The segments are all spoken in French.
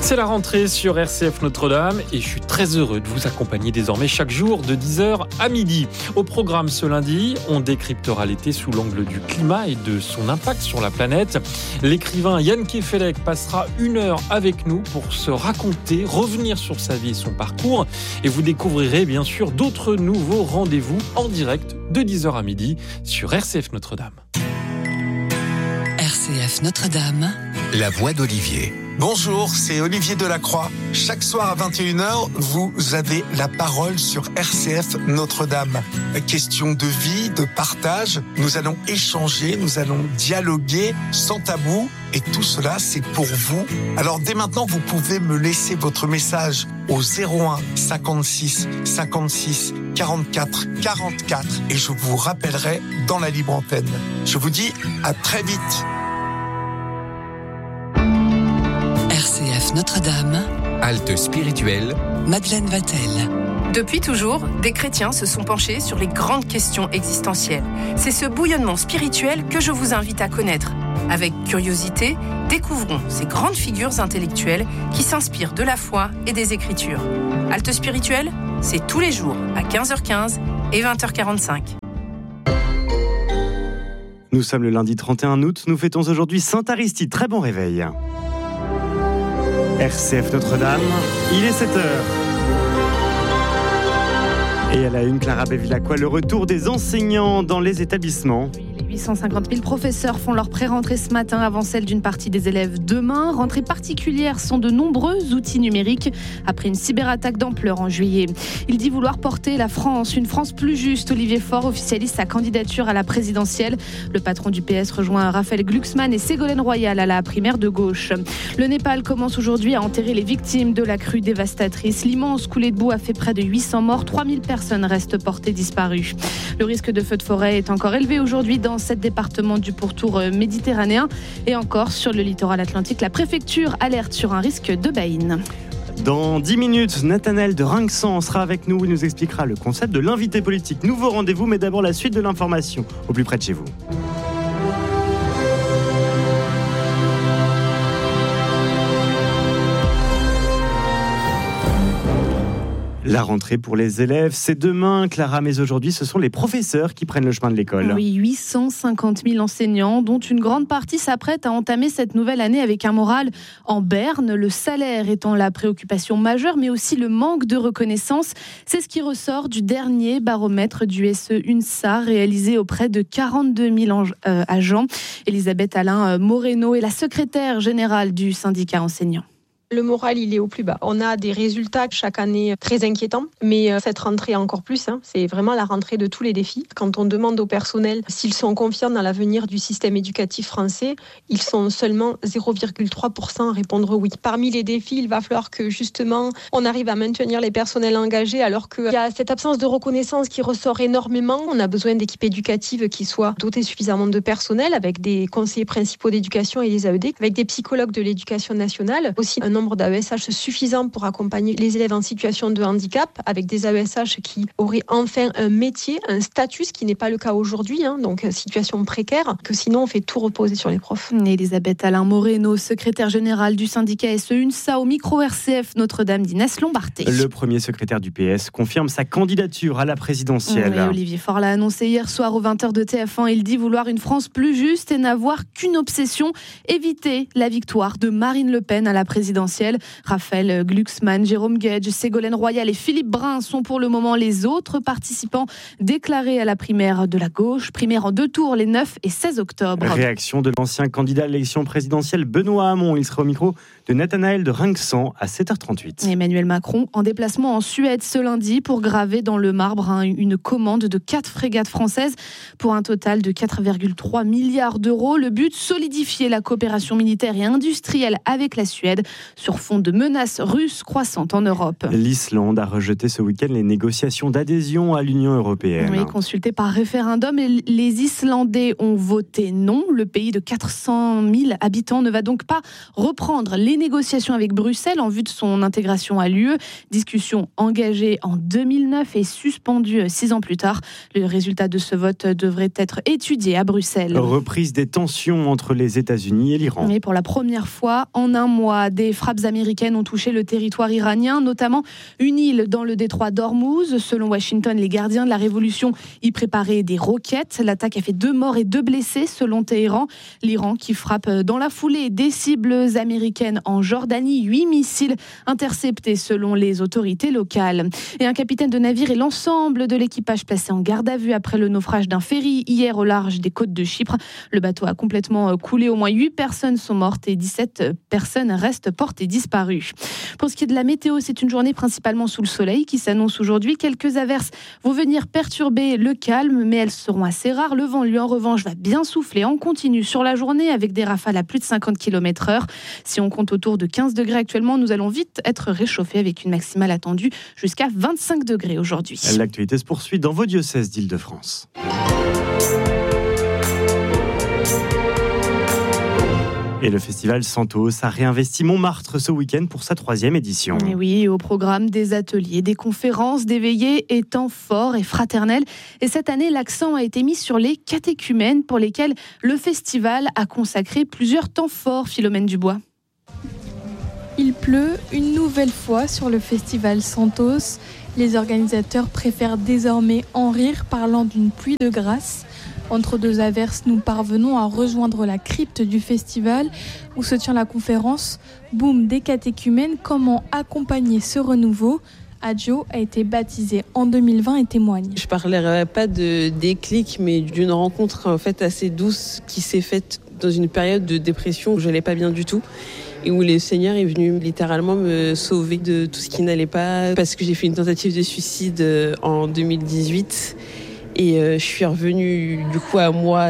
C'est la rentrée sur RCF Notre-Dame et je suis très heureux de vous accompagner désormais chaque jour de 10h à midi. Au programme ce lundi, on décryptera l'été sous l'angle du climat et de son impact sur la planète. L'écrivain Jan Kefelec passera 1 heure avec nous pour se raconter, revenir sur sa vie et son parcours. Et vous découvrirez bien sûr d'autres nouveaux rendez-vous en direct de 10h à midi sur RCF Notre-Dame. RCF Notre-Dame, la voix d'Olivier. Bonjour, c'est Olivier Delacroix. Chaque soir à 21h, vous avez la parole sur RCF Notre-Dame. Question de vie, de partage. Nous allons échanger, nous allons dialoguer sans tabou. Et tout cela, c'est pour vous. Alors dès maintenant, vous pouvez me laisser votre message au 01 56 56 44 44 et je vous rappellerai dans la libre antenne. Je vous dis à très vite. RCF Notre-Dame, halte spirituelle, Madeleine Vatel. Depuis toujours, des chrétiens se sont penchés sur les grandes questions existentielles. C'est ce bouillonnement spirituel que je vous invite à connaître. Avec curiosité, découvrons ces grandes figures intellectuelles qui s'inspirent de la foi et des Écritures. Halte spirituelle, c'est tous les jours à 15h15 et 20h45. Nous sommes le lundi 31 août, nous fêtons aujourd'hui Sainte Aristide. Très bon réveil. RCF Notre-Dame, il est 7h. Et à la une, Clara Bevilacqua, le retour des enseignants dans les établissements. 850 000 professeurs font leur pré-rentrée ce matin avant celle d'une partie des élèves demain. Rentrée particulière sont de nombreux outils numériques après une cyberattaque d'ampleur en juillet. Il dit vouloir porter la France, une France plus juste. Olivier Faure officialise sa candidature à la présidentielle. Le patron du PS rejoint Raphaël Glucksmann et Ségolène Royal à la primaire de gauche. Le Népal commence aujourd'hui à enterrer les victimes de la crue dévastatrice. L'immense coulée de boue a fait près de 800 morts. 3000 personnes restent portées disparues. Le risque de feu de forêt est encore élevé aujourd'hui dans 7 départements du pourtour méditerranéen et encore sur le littoral atlantique. La préfecture alerte sur un risque de baïne. Dans 10 minutes, Nathanaël de Rinxan sera avec nous. Il nous expliquera le concept de l'invité politique. Nouveau rendez-vous, mais d'abord la suite de l'information au plus près de chez vous. La rentrée pour les élèves, c'est demain, Clara, mais aujourd'hui, ce sont les professeurs qui prennent le chemin de l'école. Oui, 850 000 enseignants, dont une grande partie s'apprête à entamer cette nouvelle année avec un moral en berne, le salaire étant la préoccupation majeure, mais aussi le manque de reconnaissance. C'est ce qui ressort du dernier baromètre du SE-UNSA, réalisé auprès de 42 000 agents. Elisabeth Alain Moreno est la secrétaire générale du syndicat enseignant. Le moral, il est au plus bas. On a des résultats chaque année très inquiétants, mais cette rentrée encore plus. C'est vraiment la rentrée de tous les défis. Quand on demande au personnel s'ils sont confiants dans l'avenir du système éducatif français, ils sont seulement 0,3% à répondre oui. Parmi les défis, il va falloir que justement on arrive à maintenir les personnels engagés alors qu'il y a cette absence de reconnaissance qui ressort énormément. On a besoin d'équipes éducatives qui soient dotées suffisamment de personnel avec des conseillers principaux d'éducation et des AED, avec des psychologues de l'éducation nationale, aussi un nombre d'AESH suffisant pour accompagner les élèves en situation de handicap, avec des AESH qui auraient enfin un métier, un statut, ce qui n'est pas le cas aujourd'hui, donc situation précaire, que sinon on fait tout reposer sur les profs. Elisabeth Alain Moreno, secrétaire générale du syndicat SE-UNSA au micro RCF Notre-Dame d'Inès Lombarté. Le premier secrétaire du PS confirme sa candidature à la présidentielle. Oui, Olivier Faure l'a annoncé hier soir aux 20h de TF1. Il dit vouloir une France plus juste et n'avoir qu'une obsession, éviter la victoire de Marine Le Pen à la présidentielle. Raphaël Glucksmann, Jérôme Guedj, Ségolène Royal et Philippe Brun sont pour le moment les autres participants déclarés à la primaire de la gauche. Primaire en 2 tours les 9 et 16 octobre. Réaction de l'ancien candidat à l'élection présidentielle Benoît Hamon. Il sera au micro de Nathanaël de Rinxan à 7h38. Emmanuel Macron en déplacement en Suède ce lundi pour graver dans le marbre une commande de 4 frégates françaises pour un total de 4,3 milliards d'euros. Le but, solidifier la coopération militaire et industrielle avec la Suède sur fond de menaces russes croissantes en Europe. L'Islande a rejeté ce week-end les négociations d'adhésion à l'Union européenne. Oui, consulté par référendum, les Islandais ont voté non. Le pays de 400 000 habitants ne va donc pas reprendre les négociations avec Bruxelles en vue de son intégration à l'UE. Discussion engagée en 2009 et suspendue 6 ans plus tard. Le résultat de ce vote devrait être étudié à Bruxelles. Reprise des tensions entre les États-Unis et l'Iran. Mais pour la première fois en un mois, des frappes frappes américaines ont touché le territoire iranien, notamment une île dans le détroit d'Ormuz. Selon Washington, les gardiens de la révolution y préparaient des roquettes. L'attaque a fait 2 morts et 2 blessés selon Téhéran. L'Iran qui frappe dans la foulée des cibles américaines en Jordanie. 8 missiles interceptés selon les autorités locales. Et un capitaine de navire et l'ensemble de l'équipage placés en garde à vue après le naufrage d'un ferry hier au large des côtes de Chypre. Le bateau a complètement coulé. Au moins 8 personnes sont mortes et 17 personnes restent portées disparues. Pour ce qui est de la météo, c'est une journée principalement sous le soleil qui s'annonce aujourd'hui. Quelques averses vont venir perturber le calme, mais elles seront assez rares. Le vent, lui, en revanche, va bien souffler en continu sur la journée avec des rafales à plus de 50 km/h. Si on compte autour de 15 degrés actuellement, nous allons vite être réchauffés avec une maximale attendue jusqu'à 25 degrés aujourd'hui. L'actualité se poursuit dans vos diocèses d'Île-de-France. Et le festival Santos a réinvesti Montmartre ce week-end pour sa 3e édition. Et oui, au programme des ateliers, des conférences, des veillées et temps forts et fraternels. Et cette année, l'accent a été mis sur les catéchumènes pour lesquels le festival a consacré plusieurs temps forts. Philomène Dubois. Il pleut une nouvelle fois sur le festival Santos. Les organisateurs préfèrent désormais en rire, parlant d'une pluie de grâce. Entre 2 averses, nous parvenons à rejoindre la crypte du festival où se tient la conférence « Boom des catéchumènes, comment accompagner ce renouveau ?» Adjo a été baptisé en 2020 et témoigne. Je ne parlerai pas de déclic, mais d'une rencontre en fait assez douce qui s'est faite dans une période de dépression où je n'allais pas bien du tout. Et où le Seigneur est venu littéralement me sauver de tout ce qui n'allait pas, parce que j'ai fait une tentative de suicide en 2018 et je suis revenue du coup à moi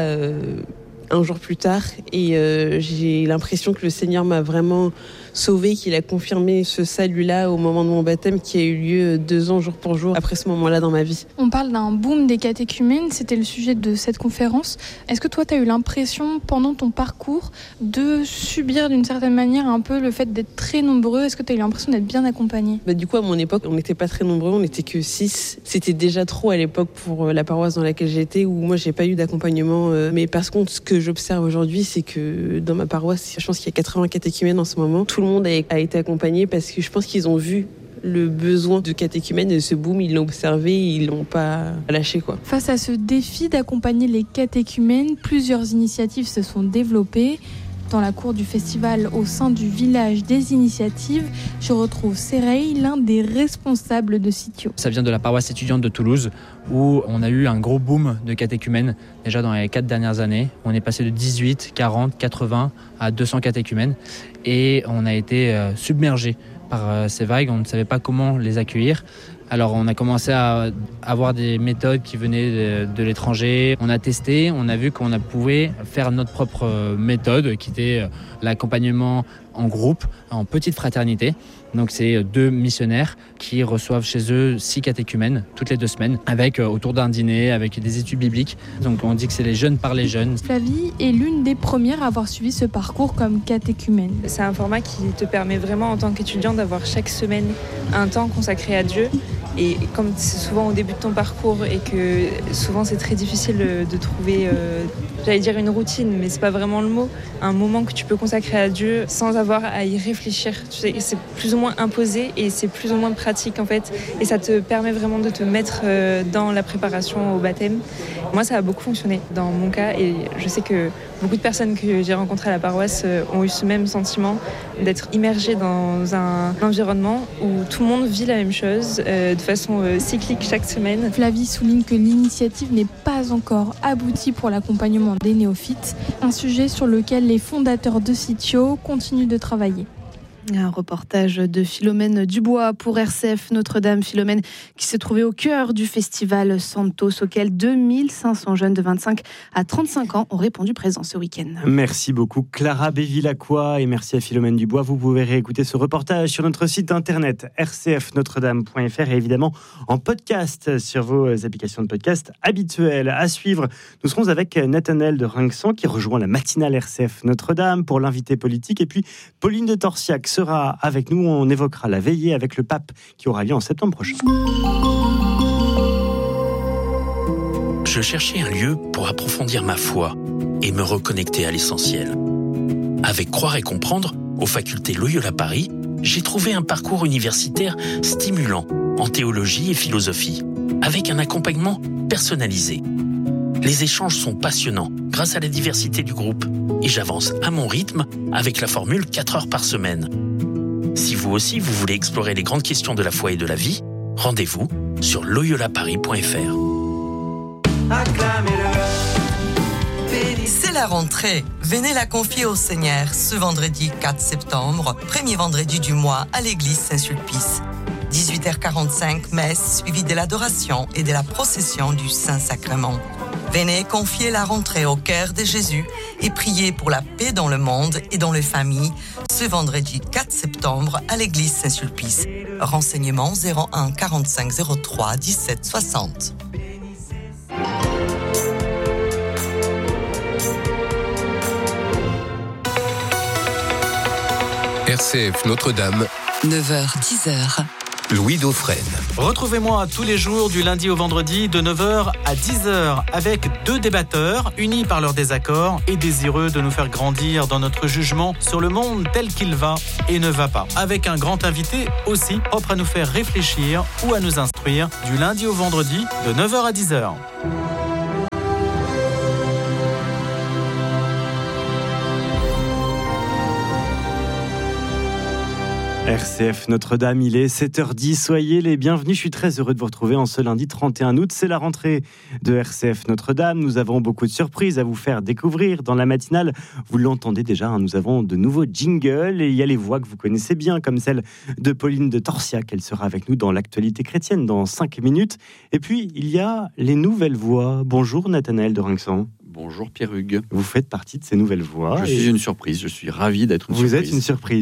un jour plus tard et j'ai l'impression que le Seigneur m'a vraiment sauvée, qu'il a confirmé ce salut-là au moment de mon baptême qui a eu lieu 2 ans jour pour jour après ce moment-là dans ma vie. On parle d'un boom des catéchumènes, c'était le sujet de cette conférence. Est-ce que toi tu as eu l'impression pendant ton parcours de subir d'une certaine manière un peu le fait d'être très nombreux? Est-ce que tu as eu l'impression d'être bien accompagné? Du coup à mon époque on n'était pas très nombreux, on n'était que 6. C'était déjà trop à l'époque pour la paroisse dans laquelle j'étais où moi j'ai pas eu d'accompagnement. Mais par contre ce que j'observe aujourd'hui c'est que dans ma paroisse je pense qu'il y a 80 catéchumènes en ce moment. Tout le monde a été accompagné parce que je pense qu'ils ont vu le besoin de catéchumènes et ce boom, ils l'ont observé, ils l'ont pas lâché quoi. Face à ce défi d'accompagner les catéchumènes, plusieurs initiatives se sont développées. Dans la cour du festival, au sein du village des initiatives, je retrouve Sereil, l'un des responsables de Sitio. Ça vient de la paroisse étudiante de Toulouse, où on a eu un gros boom de catéchumènes. Déjà dans les 4 dernières années, on est passé de 18, 40, 80 à 200 catéchumènes. Et on a été submergé par ces vagues, on ne savait pas comment les accueillir. Alors on a commencé à avoir des méthodes qui venaient de l'étranger. On a testé, on a vu qu'on pouvait faire notre propre méthode qui était l'accompagnement en groupe, en petite fraternité. Donc c'est 2 missionnaires qui reçoivent chez eux 6 catéchumènes toutes les 2 semaines avec autour d'un dîner, avec des études bibliques. Donc on dit que c'est les jeunes par les jeunes. Flavie est l'une des premières à avoir suivi ce parcours comme catéchumène. C'est un format qui te permet vraiment en tant qu'étudiant d'avoir chaque semaine un temps consacré à Dieu. Et comme c'est souvent au début de ton parcours et que souvent c'est très difficile de trouver, j'allais dire une routine, mais c'est pas vraiment le mot, un moment que tu peux consacrer à Dieu sans avoir à y réfléchir. Tu sais, c'est plus ou moins imposé et c'est plus ou moins pratique en fait. Et ça te permet vraiment de te mettre dans la préparation au baptême. Moi ça a beaucoup fonctionné dans mon cas et je sais que beaucoup de personnes que j'ai rencontrées à la paroisse ont eu ce même sentiment d'être immergées dans un environnement où tout le monde vit la même chose de façon cyclique chaque semaine. Flavie souligne que l'initiative n'est pas encore aboutie pour l'accompagnement des néophytes, un sujet sur lequel les fondateurs de Sitio continuent de travailler. Un reportage de Philomène Dubois pour RCF Notre-Dame. Philomène qui s'est trouvée au cœur du festival Santos auquel 2500 jeunes de 25 à 35 ans ont répondu présents ce week-end. Merci beaucoup Clara Bévilacqua et merci à Philomène Dubois. Vous pouvez réécouter ce reportage sur notre site internet rcfnotredame.fr et évidemment en podcast sur vos applications de podcast habituelles. À suivre, nous serons avec Nathanaël de Rinxan qui rejoint la matinale RCF Notre-Dame pour l'invité politique et puis Pauline de Torsiac sera avec nous. On évoquera la veillée avec le pape qui aura lieu en septembre prochain. Je cherchais un lieu pour approfondir ma foi et me reconnecter à l'essentiel. Avec Croire et comprendre, Aux facultés Loyola Paris, j'ai trouvé un parcours universitaire stimulant en théologie et philosophie, avec un accompagnement personnalisé. Les échanges sont passionnants grâce à la diversité du groupe et j'avance à mon rythme avec la formule 4 heures par semaine. Si vous aussi vous voulez explorer les grandes questions de la foi et de la vie, rendez-vous sur loyolaparis.fr. C'est la rentrée. Venez la confier au Seigneur ce vendredi 4 septembre, premier vendredi du mois à l'église Saint-Sulpice. 18h45, messe suivie de l'adoration et de la procession du Saint-Sacrement. Venez confier la rentrée au cœur de Jésus et prier pour la paix dans le monde et dans les familles ce vendredi 4 septembre à l'église Saint-Sulpice. Renseignements 01 45 03 17 60. RCF Notre-Dame, 9h-10h. Louis Dauphren. Retrouvez-moi tous les jours du lundi au vendredi de 9h à 10h avec 2 débatteurs unis par leurs désaccords et désireux de nous faire grandir dans notre jugement sur le monde tel qu'il va et ne va pas. Avec un grand invité aussi propre à nous faire réfléchir ou à nous instruire du lundi au vendredi de 9h à 10h. RCF Notre-Dame, il est 7h10, soyez les bienvenus, je suis très heureux de vous retrouver en ce lundi 31 août, c'est la rentrée de RCF Notre-Dame, nous avons beaucoup de surprises à vous faire découvrir dans la matinale, vous l'entendez déjà, nous avons de nouveaux jingles et il y a les voix que vous connaissez bien comme celle de Pauline de Torsiac, elle sera avec nous dans l'actualité chrétienne dans 5 minutes, et puis il y a les nouvelles voix. Bonjour Nathanaël de Rinxan. Bonjour Pierre-Hugues. Vous faites partie de ces nouvelles voix. Je suis une surprise, je suis ravi d'être une surprise. Vous êtes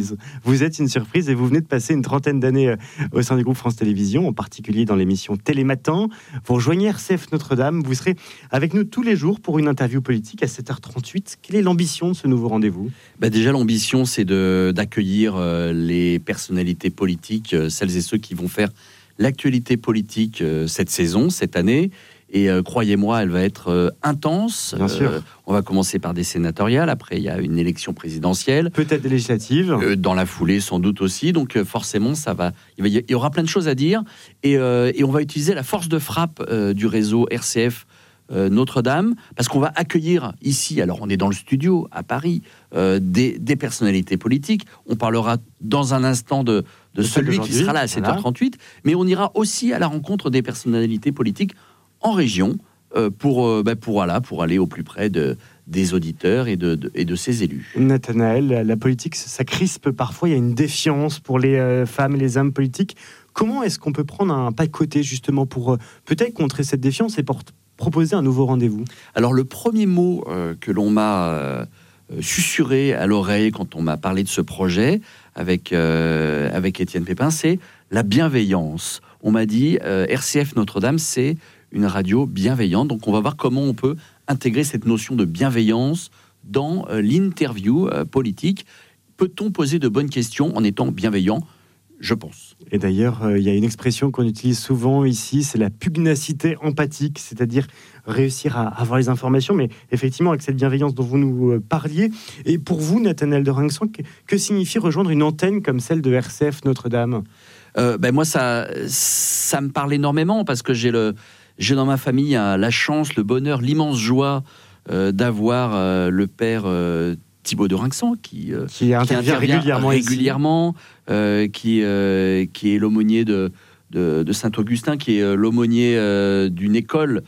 une surprise et vous venez de passer une trentaine d'années au sein du groupe France Télévisions, en particulier dans l'émission Télématin. Vous rejoignez RCF Notre-Dame, vous serez avec nous tous les jours pour une interview politique à 7h38. Quelle est l'ambition de ce nouveau rendez-vous ? Déjà l'ambition c'est d'accueillir les personnalités politiques, celles et ceux qui vont faire l'actualité politique cette saison, cette année. Et croyez-moi, elle va être intense. Bien sûr. On va commencer par des sénatoriales. Après, il y a une élection présidentielle. Peut-être des législatives. Dans la foulée, sans doute aussi. Donc forcément, il y aura plein de choses à dire. Et on va utiliser la force de frappe du réseau RCF Notre-Dame, parce qu'on va accueillir ici, alors on est dans le studio à Paris, des personnalités politiques. On parlera dans un instant de celui qui sera là à 7h38. Mais on ira aussi à la rencontre des personnalités politiques en région pour aller au plus près des auditeurs et de ses élus. Nathanaël, la politique, ça crispe parfois, il y a une défiance pour les femmes et les hommes politiques. Comment est-ce qu'on peut prendre un pas de côté justement pour peut-être contrer cette défiance et pour proposer un nouveau rendez-vous ? Alors le premier mot que l'on m'a susurré à l'oreille quand on m'a parlé de ce projet avec Étienne Pépin, c'est la bienveillance. On m'a dit RCF Notre-Dame, c'est une radio bienveillante. Donc on va voir comment on peut intégrer cette notion de bienveillance dans l'interview politique. Peut-on poser de bonnes questions en étant bienveillant ? Je pense. Et d'ailleurs, il y a une expression qu'on utilise souvent ici, c'est la pugnacité empathique, c'est-à-dire réussir à avoir les informations, mais effectivement avec cette bienveillance dont vous nous parliez. Et pour vous, Nathanaël de Rinxan, que signifie rejoindre une antenne comme celle de RCF Notre-Dame ? Moi, ça me parle énormément parce que j'ai dans ma famille la chance, le bonheur, l'immense joie d'avoir le père Thibaut de Rinxan qui intervient régulièrement qui est l'aumônier de Saint-Augustin, qui est l'aumônier d'une école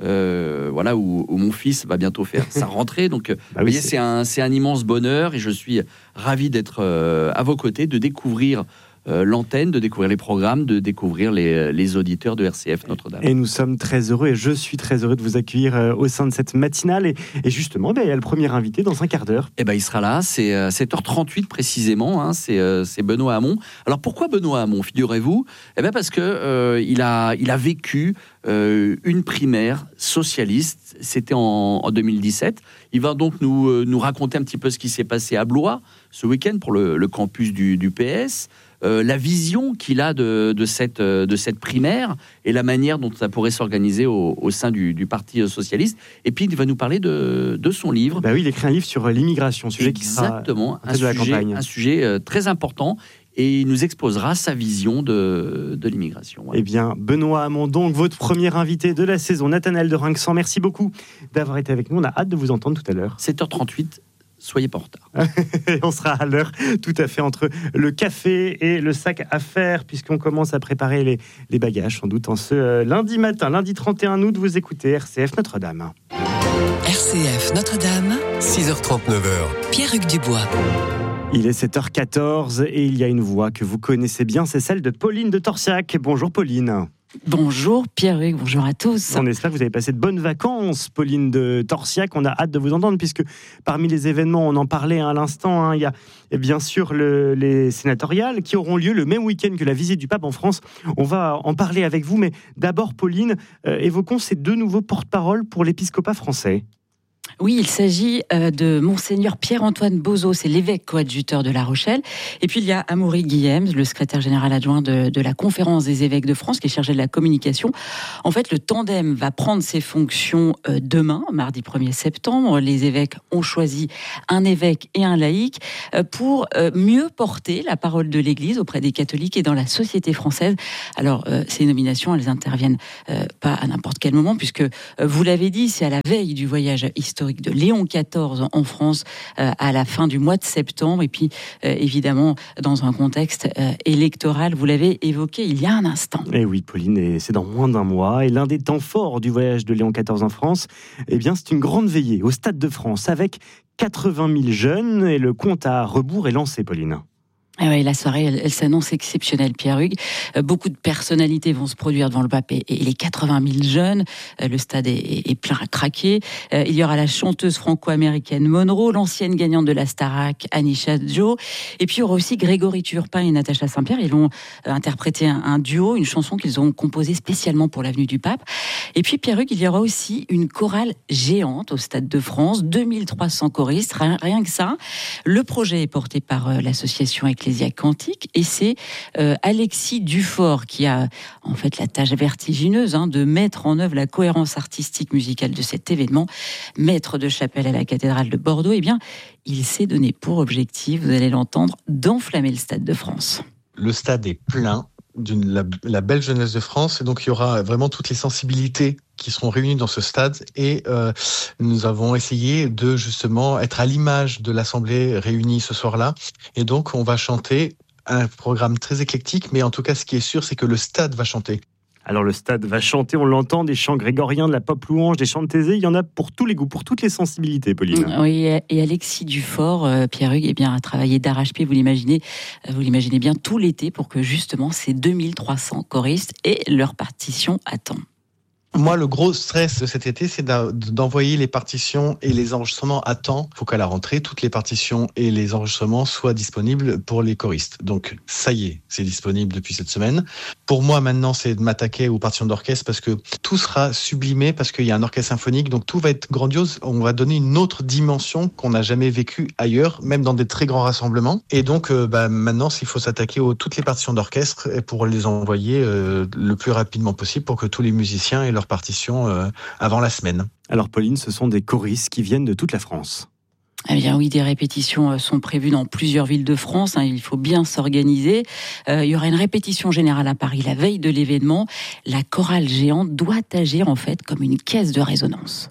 où mon fils va bientôt faire sa rentrée. Donc, vous voyez, c'est un immense bonheur et je suis ravi d'être à vos côtés, de découvrir l'antenne, de découvrir les programmes, de découvrir les auditeurs de RCF Notre-Dame. Et nous sommes très heureux, et je suis très heureux de vous accueillir au sein de cette matinale. Et justement, il y a le premier invité dans un quart d'heure. Il sera là, c'est 7h38 précisément, c'est Benoît Hamon. Alors pourquoi Benoît Hamon, figurez-vous ? Parce que il a vécu une primaire socialiste, c'était en 2017. Il va donc nous raconter un petit peu ce qui s'est passé à Blois, ce week-end pour le campus du PS. La vision qu'il a de cette primaire et la manière dont ça pourrait s'organiser au sein du Parti socialiste. Et puis, il va nous parler de son livre. Oui, il écrit un livre sur l'immigration, sujet qui sera un sujet très important. Et il nous exposera sa vision de l'immigration. Voilà. Eh bien, Benoît Hamon, donc votre premier invité de la saison, Nathanaël de Rinxan, merci beaucoup d'avoir été avec nous. On a hâte de vous entendre tout à l'heure. 7h38. Soyez pas en retard. On sera à l'heure, tout à fait, entre le café et le sac à faire, puisqu'on commence à préparer les bagages, sans doute, en ce lundi matin, lundi 31 août. Vous écoutez RCF Notre-Dame. RCF Notre-Dame, 6h39, 9h. Pierre-Hugues Dubois. Il est 7h14 et il y a une voix que vous connaissez bien, c'est celle de Pauline de Torsiac. Bonjour Pauline. Bonjour Pierre-Hugues, bonjour à tous. On espère que vous avez passé de bonnes vacances, Pauline de Torsiac. On a hâte de vous entendre puisque parmi les événements, on en parlait à l'instant, il y a bien sûr les sénatoriales qui auront lieu le même week-end que la visite du pape en France. On va en parler avec vous, mais d'abord Pauline, évoquons ces 2 nouveaux porte-parole pour l'épiscopat français. Oui, il s'agit de Monseigneur Pierre-Antoine Bozo, c'est l'évêque coadjuteur de La Rochelle. Et puis il y a Amaury Guillems, le secrétaire général adjoint de la Conférence des évêques de France, qui est chargé de la communication. En fait, le tandem va prendre ses fonctions demain, mardi 1er septembre. Les évêques ont choisi un évêque et un laïc pour mieux porter la parole de l'Église auprès des catholiques et dans la société française. Alors, ces nominations, elles interviennent pas à n'importe quel moment, puisque, vous l'avez dit, c'est à la veille du voyage historique de Léon XIV en France à la fin du mois de septembre, et puis évidemment dans un contexte électoral, vous l'avez évoqué il y a un instant. Et oui Pauline, et c'est dans moins d'un mois, et l'un des temps forts du voyage de Léon XIV en France, eh bien c'est une grande veillée au Stade de France avec 80 000 jeunes, et le compte à rebours est lancé, Pauline. Ah oui, la soirée, elle s'annonce exceptionnelle, Pierre-Hugues. Beaucoup de personnalités vont se produire devant le pape et les 80 000 jeunes. Le stade est plein à craquer. Il y aura la chanteuse franco-américaine Monroe, l'ancienne gagnante de la Starac, Anisha Joe. Et puis il y aura aussi Grégory Turpin et Natacha Saint-Pierre. Ils vont interpréter un duo, une chanson qu'ils ont composée spécialement pour l'avenue du pape. Et puis Pierre-Hugues, il y aura aussi une chorale géante au Stade de France, 2300 choristes, rien que ça. Le projet est porté par l'association Ecclésia Cantique, et c'est Alexis Dufort qui a en fait la tâche vertigineuse de mettre en œuvre la cohérence artistique musicale de cet événement. Maître de chapelle à la cathédrale de Bordeaux, eh bien, il s'est donné pour objectif, vous allez l'entendre, d'enflammer le Stade de France. Le stade est plein la belle jeunesse de France, et donc il y aura vraiment toutes les sensibilités qui seront réunies dans ce stade, et nous avons essayé de justement être à l'image de l'Assemblée réunie ce soir-là, et donc on va chanter un programme très éclectique, mais en tout cas ce qui est sûr, c'est que le stade va chanter. Alors le stade va chanter, on l'entend, des chants grégoriens, de la pop louange, des chants de Thésée, il y en a pour tous les goûts, pour toutes les sensibilités, Pauline. Oui, et Alexis Dufort, Pierre-Hugues, a travaillé d'arrache-pied, vous l'imaginez bien, tout l'été pour que justement ces 2300 choristes aient leur partition à temps. Moi, le gros stress de cet été, c'est d'envoyer les partitions et les enregistrements à temps. Il faut qu'à la rentrée, toutes les partitions et les enregistrements soient disponibles pour les choristes. Donc, ça y est, c'est disponible depuis cette semaine. Pour moi, maintenant, c'est de m'attaquer aux partitions d'orchestre parce que tout sera sublimé, parce qu'il y a un orchestre symphonique. Donc, tout va être grandiose. On va donner une autre dimension qu'on n'a jamais vécue ailleurs, même dans des très grands rassemblements. Et donc, maintenant, il faut s'attaquer à toutes les partitions d'orchestre pour les envoyer le plus rapidement possible pour que tous les musiciens aient leur partition avant la semaine. Alors Pauline, ce sont des choristes qui viennent de toute la France. Eh bien oui, des répétitions sont prévues dans plusieurs villes de France, il faut bien s'organiser. Il y aura une répétition générale à Paris la veille de l'événement. La chorale géante doit agir en fait comme une caisse de résonance.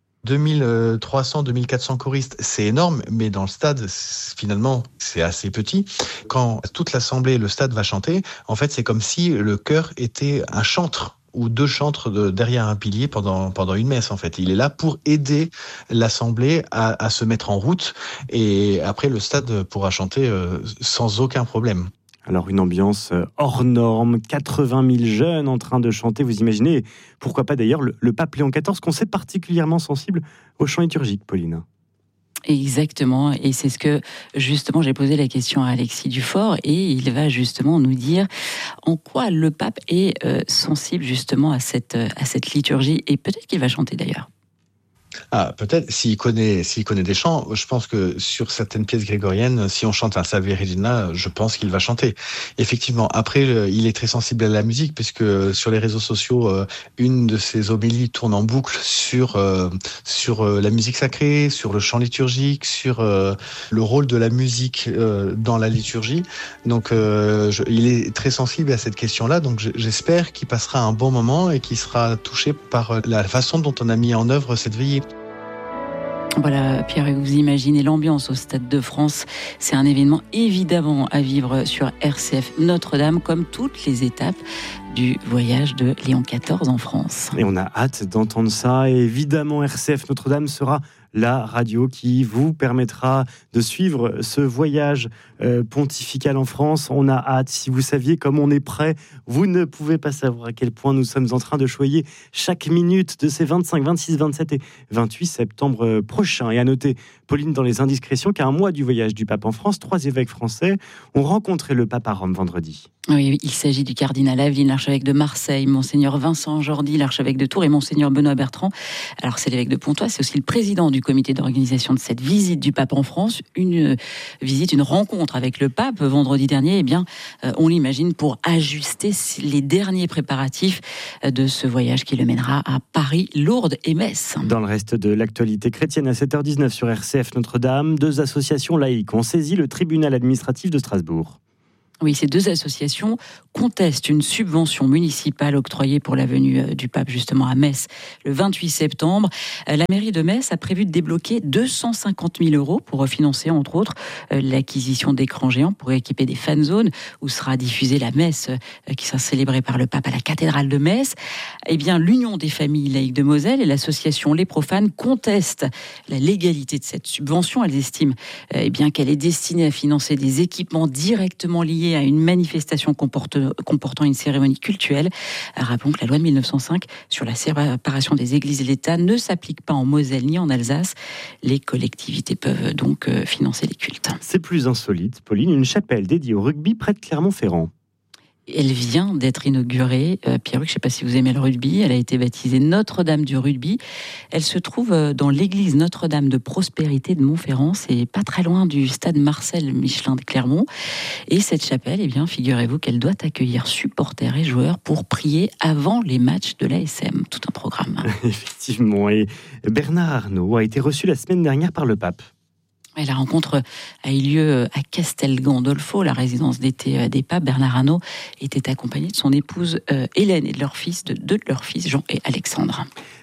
2300, 2400 choristes, c'est énorme, mais dans le stade, finalement, c'est assez petit. Quand toute l'assemblée, le stade va chanter, en fait, c'est comme si le chœur était un chantre ou deux chantres derrière un pilier pendant une messe, en fait. Il est là pour aider l'Assemblée à se mettre en route, et après, le stade pourra chanter sans aucun problème. Alors, une ambiance hors norme, 80 000 jeunes en train de chanter, vous imaginez, pourquoi pas d'ailleurs le pape Léon XIV, qu'on sait particulièrement sensible au chant liturgique, Pauline. Exactement, et c'est ce que justement j'ai posé la question à Alexis Dufort, et il va justement nous dire en quoi le pape est sensible justement à cette liturgie, et peut-être qu'il va chanter d'ailleurs. Peut-être, s'il connaît des chants, je pense que sur certaines pièces grégoriennes, si on chante un Salve Regina, je pense qu'il va chanter. Effectivement, après, il est très sensible à la musique, puisque sur les réseaux sociaux, une de ses homélies tourne en boucle sur la musique sacrée, sur le chant liturgique, sur le rôle de la musique dans la liturgie. Donc, il est très sensible à cette question-là, donc j'espère qu'il passera un bon moment et qu'il sera touché par la façon dont on a mis en œuvre cette veillée. Voilà, Pierre, vous imaginez l'ambiance au Stade de France. C'est un événement évidemment à vivre sur RCF Notre-Dame, comme toutes les étapes du voyage de Léon XIV en France. Et on a hâte d'entendre ça. Et évidemment, RCF Notre-Dame sera la radio qui vous permettra de suivre ce voyage pontifical en France. On a hâte. Si vous saviez comme on est prêt, vous ne pouvez pas savoir à quel point nous sommes en train de choyer chaque minute de ces 25, 26, 27 et 28 septembre prochains. Et à noter, Pauline, dans les indiscrétions, qu'à un mois du voyage du pape en France, 3 évêques français ont rencontré le pape à Rome vendredi. Oui, il s'agit du cardinal Aveline, l'archevêque de Marseille, monseigneur Vincent Jordi, l'archevêque de Tours, et monseigneur Benoît Bertrand. Alors c'est l'évêque de Pontoise, c'est aussi le président du comité d'organisation de cette visite du pape en France, une rencontre avec le pape vendredi dernier. Eh bien, on l'imagine pour ajuster les derniers préparatifs de ce voyage qui le mènera à Paris, Lourdes et Metz. Dans le reste de l'actualité chrétienne, à 7h19 sur RCF Notre-Dame, 2 associations laïques ont saisi le tribunal administratif de Strasbourg. Oui, ces 2 associations contestent une subvention municipale octroyée pour la venue du pape justement à Metz le 28 septembre. La mairie de Metz a prévu de débloquer 250 000 € pour financer entre autres l'acquisition d'écrans géants pour équiper des fan zones où sera diffusée la messe qui sera célébrée par le pape à la cathédrale de Metz. Eh bien, l'Union des familles laïques de Moselle et l'association Les Profanes contestent la légalité de cette subvention. Elles estiment qu'elle est destinée à financer des équipements directement liés à une manifestation comportant une cérémonie cultuelle. Rappelons que la loi de 1905 sur la séparation des églises et l'État ne s'applique pas en Moselle ni en Alsace. Les collectivités peuvent donc financer les cultes. C'est plus insolite, Pauline, une chapelle dédiée au rugby près de Clermont-Ferrand. Elle vient d'être inaugurée. Pierre-Luc, je ne sais pas si vous aimez le rugby. Elle a été baptisée Notre-Dame du rugby. Elle se trouve dans l'église Notre-Dame de Prospérité de Montferrand. C'est pas très loin du stade Marcel Michelin de Clermont. Et cette chapelle, figurez-vous qu'elle doit accueillir supporters et joueurs pour prier avant les matchs de l'ASM. Tout un programme. Effectivement. Et Bernard Arnault a été reçu la semaine dernière par le pape. La rencontre a eu lieu à Castel Gandolfo, la résidence d'été des papes. Bernard Arnault était accompagné de son épouse Hélène et de leur fils, deux de leurs fils, Jean et Alexandre.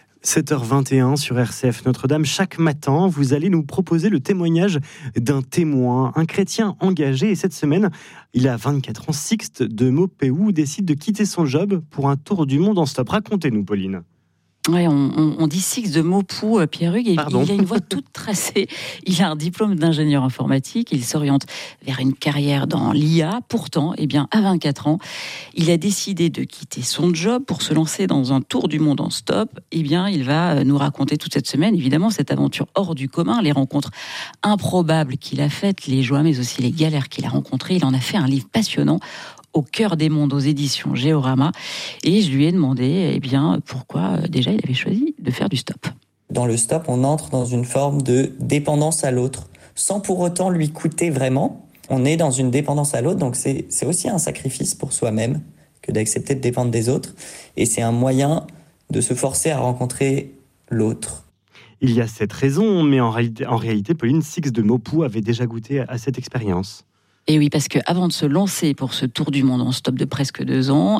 7h21 sur RCF Notre-Dame. Chaque matin, vous allez nous proposer le témoignage d'un témoin, un chrétien engagé. Et cette semaine, il a 24 ans, Sixte de Maupeou décide de quitter son job pour un tour du monde en stop. Racontez-nous, Pauline. Ouais, on dit Sixte de Maupeou, Pierre-Hugues, et il a une voie toute tracée. Il a un diplôme d'ingénieur informatique, il s'oriente vers une carrière dans l'IA. Pourtant, à 24 ans, il a décidé de quitter son job pour se lancer dans un tour du monde en stop. Il va nous raconter toute cette semaine, évidemment, cette aventure hors du commun, les rencontres improbables qu'il a faites, les joies, mais aussi les galères qu'il a rencontrées. Il en a fait un livre passionnant, Au cœur des mondes, aux éditions Géorama. Et je lui ai demandé pourquoi déjà il avait choisi de faire du stop. Dans le stop, on entre dans une forme de dépendance à l'autre, sans pour autant lui coûter vraiment. On est dans une dépendance à l'autre, donc c'est aussi un sacrifice pour soi-même que d'accepter de dépendre des autres. Et c'est un moyen de se forcer à rencontrer l'autre. Il y a cette raison, mais en réalité, Pauline, Sixte de Maupeou avait déjà goûté à cette expérience. Et oui, parce qu'avant de se lancer pour ce tour du monde en stop de presque 2 ans,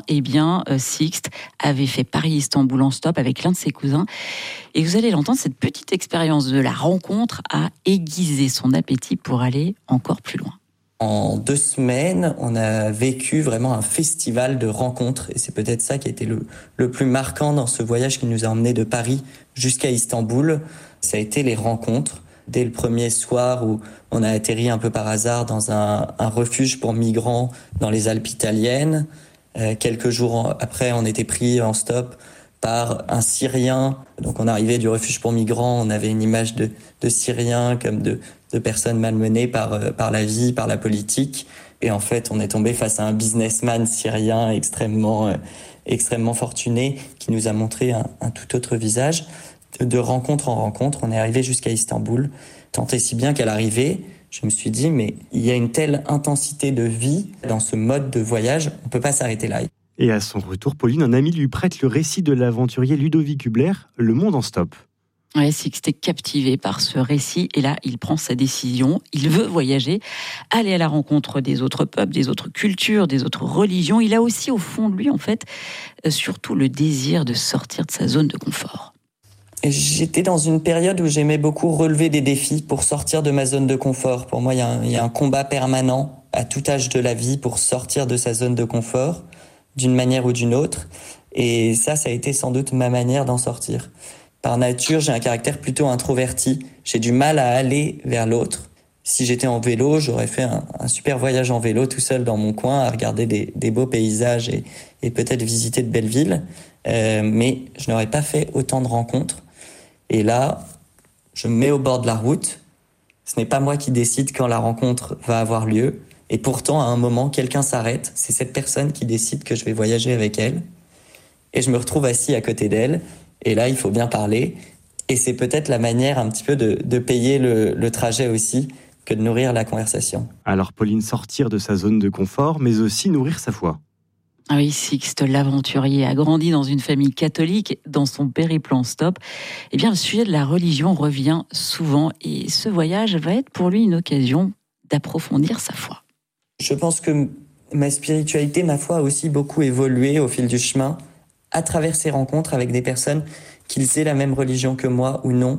Sixte avait fait Paris-Istanbul en stop avec l'un de ses cousins. Et vous allez l'entendre, cette petite expérience de la rencontre a aiguisé son appétit pour aller encore plus loin. En 2 semaines, on a vécu vraiment un festival de rencontres. Et c'est peut-être ça qui a été le plus marquant dans ce voyage qui nous a emmenés de Paris jusqu'à Istanbul. Ça a été les rencontres. Dès le premier soir où on a atterri un peu par hasard dans un refuge pour migrants dans les Alpes italiennes. Quelques jours après, on était pris en stop par un Syrien. Donc on arrivait du refuge pour migrants, on avait une image de Syriens comme de personnes malmenées par la vie, par la politique. Et en fait, on est tombé face à un businessman syrien extrêmement fortuné qui nous a montré un tout autre visage. De rencontre en rencontre, on est arrivé jusqu'à Istanbul. Tant et si bien qu'à l'arrivée, je me suis dit, mais il y a une telle intensité de vie dans ce mode de voyage, on ne peut pas s'arrêter là. Et à son retour, Pauline, un ami lui prête le récit de l'aventurier Ludovic Hubler, Le Monde en stop. Ouais, Sixte est captivé par ce récit et là, il prend sa décision. Il veut voyager, aller à la rencontre des autres peuples, des autres cultures, des autres religions. Il a aussi au fond de lui, en fait, surtout le désir de sortir de sa zone de confort. J'étais dans une période où j'aimais beaucoup relever des défis pour sortir de ma zone de confort. Pour moi, il y a un combat permanent à tout âge de la vie pour sortir de sa zone de confort, d'une manière ou d'une autre. Et ça a été sans doute ma manière d'en sortir. Par nature, j'ai un caractère plutôt introverti. J'ai du mal à aller vers l'autre. Si j'étais en vélo, j'aurais fait un super voyage en vélo tout seul dans mon coin à regarder des beaux paysages et peut-être visiter de belles villes. Mais je n'aurais pas fait autant de rencontres. Et là, je me mets au bord de la route. Ce n'est pas moi qui décide quand la rencontre va avoir lieu. Et pourtant, à un moment, quelqu'un s'arrête. C'est cette personne qui décide que je vais voyager avec elle. Et je me retrouve assis à côté d'elle. Et là, il faut bien parler. Et c'est peut-être la manière un petit peu de payer le trajet aussi, que de nourrir la conversation. Alors Pauline, sortir de sa zone de confort, mais aussi nourrir sa foi. Ah oui, Sixte, l'aventurier, a grandi dans une famille catholique. Dans son périple en stop, eh bien, le sujet de la religion revient souvent. Et ce voyage va être pour lui une occasion d'approfondir sa foi. Je pense que ma spiritualité, ma foi a aussi beaucoup évolué au fil du chemin, à travers ces rencontres avec des personnes, qu'ils aient la même religion que moi ou non.